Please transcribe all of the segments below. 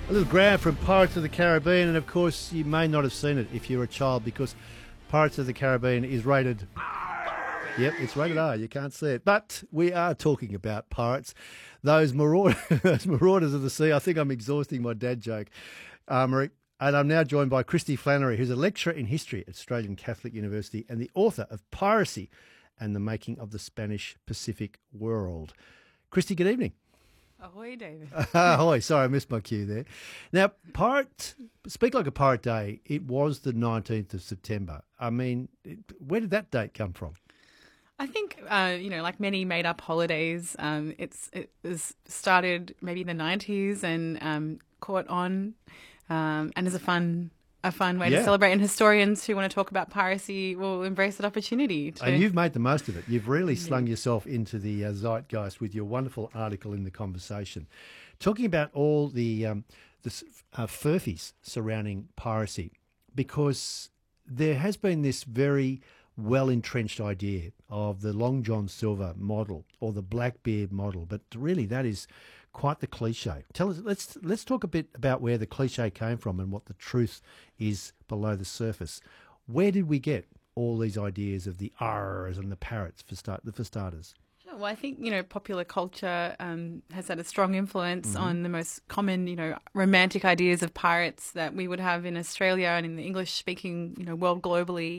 A little grab from Pirates of the Caribbean, and of course you may not have seen it if you're a child because Pirates of the Caribbean is rated R. Yep, it's rated R. You can't see it. But we are talking about pirates, those marauders of the sea. I think I'm exhausting my dad joke, Marie. And I'm now joined by Christy Flannery, who's a lecturer in history at Australian Catholic University and the author of Piracy and the Making of the Spanish Pacific World. Christy, good evening. Ahoy, David. Ahoy. Sorry, I missed my cue there. Now, Speak Like a Pirate Day, it was the 19th of September. I mean, where did that date come from? I think, like many made-up holidays, it was started maybe in the 90s and caught on and is a fun way to celebrate. And historians who want to talk about piracy will embrace that opportunity. And you've made the most of it. You've really slung yourself into the zeitgeist with your wonderful article in The Conversation, talking about all the furphies surrounding piracy, because there has been this very well-entrenched idea of the Long John Silver model or the Blackbeard model, but really that is quite the cliche. Tell us, let's talk a bit about where the cliche came from and what the truth is below the surface. Where did we get all these ideas of the R's and the parrots for starters? Well, I think, popular culture has had a strong influence on the most common, romantic ideas of pirates that we would have in Australia and in the English-speaking, world globally.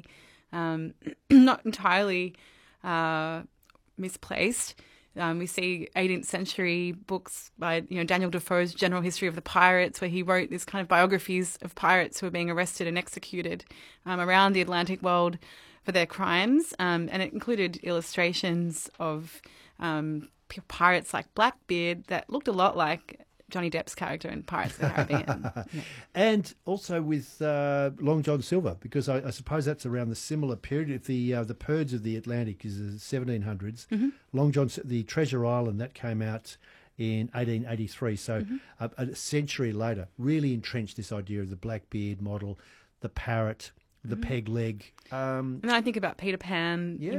Not entirely misplaced. We see 18th century books by Daniel Defoe's General History of the Pirates, where he wrote these kind of biographies of pirates who were being arrested and executed around the Atlantic world for their crimes, and it included illustrations of pirates like Blackbeard that looked a lot like Johnny Depp's character in Pirates of the Caribbean. And also with Long John Silver, because I suppose that's around the similar period. If the Purge of the Atlantic is the 1700s, Long John, the Treasure Island, that came out in 1883, so a century later, really entrenched this idea of the Blackbeard model, the parrot, the peg leg. And I think about Peter Pan, the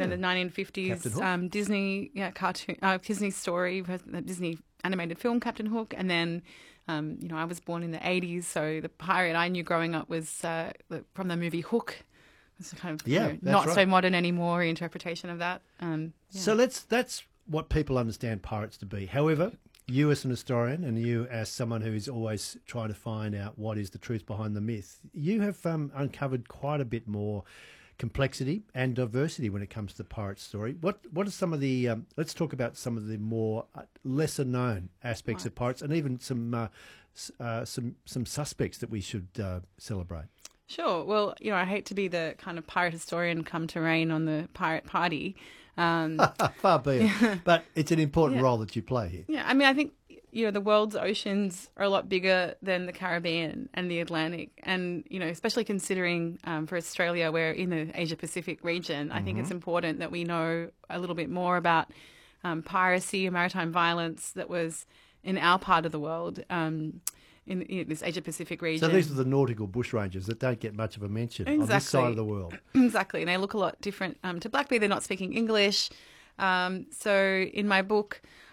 1950s Disney cartoon, Disney story, the Disney animated film Captain Hook, and then I was born in the 80s, so the pirate I knew growing up was from the movie Hook. It's kind of not so modern anymore interpretation of that. So that's what people understand pirates to be. However, you as an historian and you as someone who is always trying to find out what is the truth behind the myth, you have uncovered quite a bit more complexity and diversity when it comes to the pirate story. What are some of the let's talk about some of the more lesser known aspects of pirates, and even some suspects that we should celebrate. Sure. Well, I hate to be the kind of pirate historian come to reign on the pirate party. Far be it. But it's an important role that you play here. Yeah, I mean, I think the world's oceans are a lot bigger than the Caribbean and the Atlantic, and especially considering for Australia, we're in the Asia-Pacific region. I think it's important that we know a little bit more about piracy and maritime violence that was in our part of the world. In this Asia-Pacific region. So these are the nautical bushrangers that don't get much of a mention on this side of the world. Exactly, and they look a lot different to Blackbeard. They're not speaking English. So in my book,